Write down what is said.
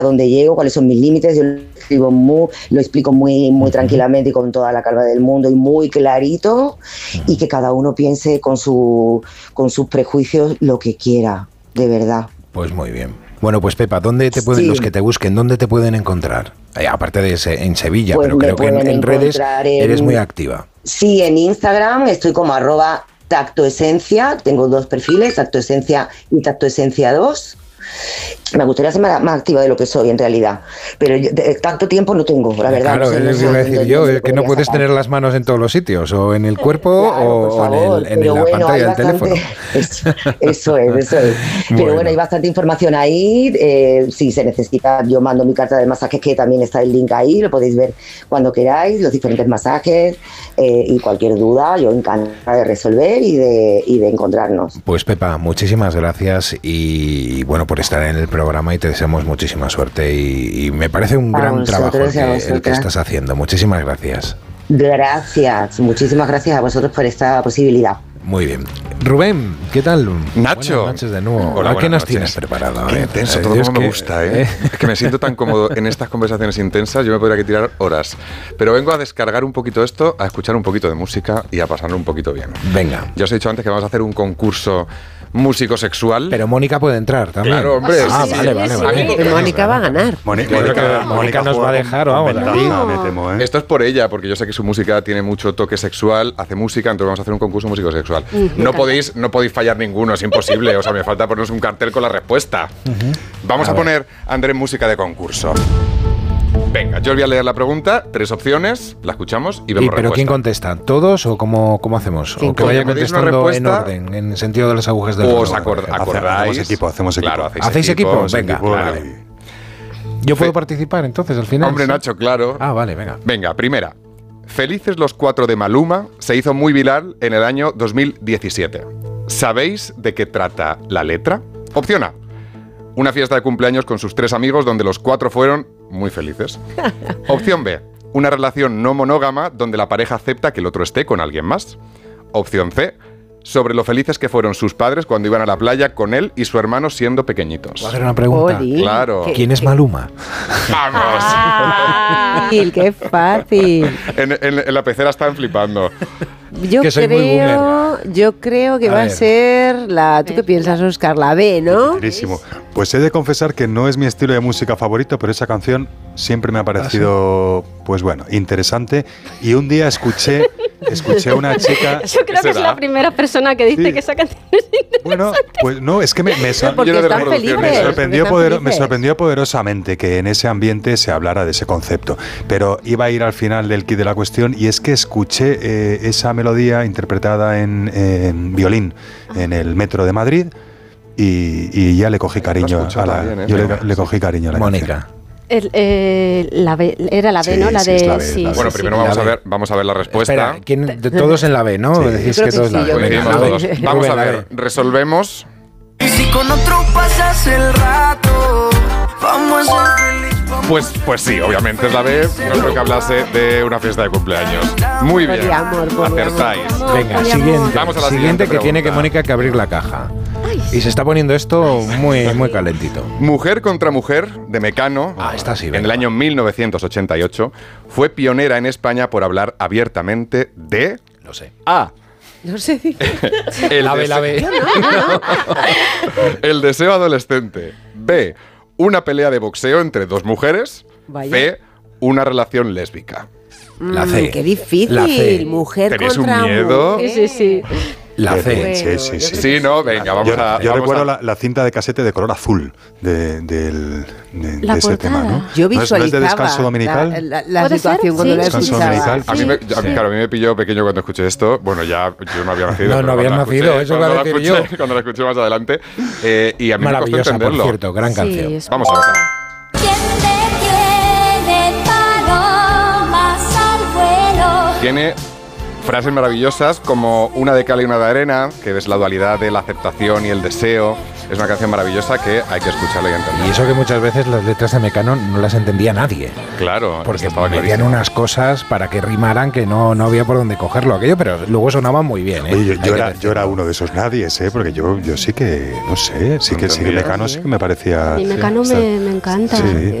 dónde llego, cuáles son mis límites. Yo lo explico muy tranquilamente y con toda la calma del mundo y muy clarito, y que cada uno piense con sus prejuicios lo que quiera, de verdad. Pues muy bien. Bueno, pues Pepa, ¿dónde te pueden los que te busquen? ¿Dónde te pueden encontrar? Aparte de en Sevilla, pues pero creo que en redes eres muy activa. Sí, en Instagram estoy como @tactoesencia, tengo 2 perfiles, Tactoesencia y Tactoesencia 2. Me gustaría ser más activa de lo que soy en realidad, pero tanto tiempo no tengo, la verdad. Claro, es lo que iba a decir yo, es que no puedes tener las manos en todos los sitios, o en el cuerpo, claro, o en la pantalla del teléfono. Eso es. Pero bueno, hay bastante información ahí. Si se necesita, yo mando mi carta de masajes, que también está el link ahí, lo podéis ver cuando queráis, los diferentes masajes, y cualquier duda, yo encantada de resolver y de encontrarnos. Pues Pepa, muchísimas gracias y bueno, por estar en el programa, y te deseamos muchísima suerte y me parece un gran trabajo el que estás haciendo. Muchísimas gracias. Gracias, muchísimas gracias a vosotros por esta posibilidad. Muy bien. Rubén, ¿qué tal? Nacho. Buenas noches de nuevo. Hola, ¿Qué nos tienes preparado? Qué intenso, todo como me gusta, ¿eh? Es que me siento tan cómodo en estas conversaciones intensas, yo me podría tirar horas. Pero vengo a descargar un poquito esto, a escuchar un poquito de música y a pasarlo un poquito bien. Venga. Ya os he dicho antes que vamos a hacer un concurso músico sexual. Pero Mónica puede entrar también. Claro, hombre. Vale. Mónica va a ganar. Mónica nos va a dejar ahora. Me temo, ¿eh? Esto es por ella, porque yo sé que su música tiene mucho toque sexual, hace música, entonces vamos a hacer un concurso músico sexual. No podéis fallar ninguno, es imposible. O sea, me falta ponernos un cartel con la respuesta. Vamos a poner, Andrés, música de concurso. Venga, yo os voy a leer la pregunta, 3 opciones, la escuchamos y vemos respuesta. ¿Pero quién contesta? ¿Todos o cómo hacemos? ¿O que vaya contestando en orden, en sentido de las agujas del reloj? ¿Os acordáis? Hacemos equipo. Claro, ¿Hacéis equipo? Venga. Claro. ¿Yo puedo participar entonces al final? Hombre, Nacho, claro. Vale, venga. Venga, primera. Felices los 4 de Maluma se hizo muy viral en el año 2017. ¿Sabéis de qué trata la letra? Opción A. Una fiesta de cumpleaños con sus 3 amigos donde los 4 fueron muy felices. Opción B. Una relación no monógama donde la pareja acepta que el otro esté con alguien más. Opción C. Sobre lo felices que fueron sus padres cuando iban a la playa con él y su hermano siendo pequeñitos. ¿Puedo hacer una pregunta? Claro. ¿Quién es Maluma? ¡Vamos! ¡Qué fácil! En la pecera están flipando. Yo creo que va a ser la... ¿Tú qué piensas, Óscar? La B, ¿no? Clarísimo. Pues he de confesar que no es mi estilo de música favorito, pero esa canción siempre me ha parecido, pues bueno, interesante. Y un día escuché a una chica... Yo creo que es la primera persona que dice que esa canción es interesante. Bueno, pues no, es que me sorprendió poderosamente que en ese ambiente se hablara de ese concepto. Pero iba a ir al final del kit de la cuestión, y es que escuché esa melodía interpretada en violín en el metro de Madrid y ya le cogí cariño a la le cogí cariño a la Mónica. La B, era la B, ¿no? La de... Sí, bueno, primero vamos a ver la respuesta. Espera, todos en la B, ¿no? Decís que todos la B. Vamos a ver, resolvemos. Y si con otro pasas el rato, vamos a ser felices. Pues sí, obviamente es la B. No creo que hablase de una fiesta de cumpleaños. Muy bien, acertáis. Venga, siguiente. Vamos a la siguiente que tiene que Mónica que abrir la caja. Y se está poniendo esto muy calentito. Mujer contra mujer, de Mecano, esta sí, en el año 1988, fue pionera en España por hablar abiertamente de... Lo sé. A. No sé. La B. El deseo adolescente. B. Una pelea de boxeo entre 2 mujeres. Vaya. C. Una relación lésbica. La C. Qué difícil. La C. Mujer ¿Tenéis contra un miedo? mujer. Sí. La C. Sí. Sí, no, venga, vamos a... Yo recuerdo la cinta de casete de color azul de ese tema, ¿no? Yo visualizaba ¿No es de Descanso Dominical? La situación cuando la escuchaba. A mí me pilló pequeño cuando escuché esto. Bueno, ya yo no había nacido. No habías nacido, eso lo voy a decir yo. Cuando la escuché más adelante. Y a mí me costó maravillosa, entenderlo. por cierto, gran canción. Vamos a verla. Tiene frases maravillosas como una de cal y una de arena, que es la dualidad de la aceptación y el deseo. Es una canción maravillosa que hay que escucharla y entender. Y eso que muchas veces las letras de Mecano no las entendía nadie. Claro, porque metían unas cosas para que rimaran que no había por dónde cogerlo aquello, pero luego sonaban muy bien. Oye, yo era uno de esos nadies, porque yo sí que, no sé, sí que Mecano sí que me parecía... A mí Mecano me encanta. Sí.